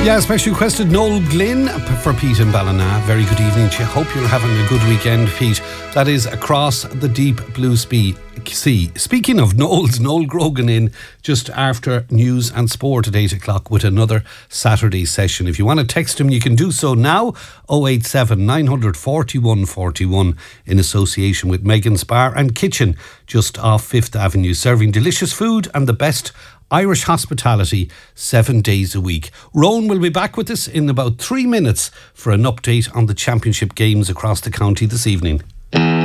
Yeah, special requested Noel Glynn for Pete and Ballina. Very good evening to you. Hope you're having a good weekend, Pete. That is across the deep blue sea. Speaking of Noel's, Noel Grogan in just after news and sport at 8 o'clock with another Saturday session. If you want to text him, you can do so now. 087 900 41 41 in association with Megan's Bar and Kitchen just off 5th Avenue, serving delicious food and the best Irish hospitality 7 days a week. Rowan will be back with us in about 3 minutes for an update on the championship games across the county this evening.